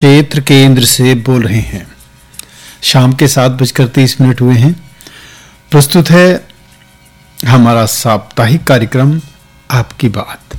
क्षेत्र केंद्र से बोल रहे हैं। शाम के 7:30 हुए हैं। प्रस्तुत है हमारा साप्ताहिक कार्यक्रम आपकी बात।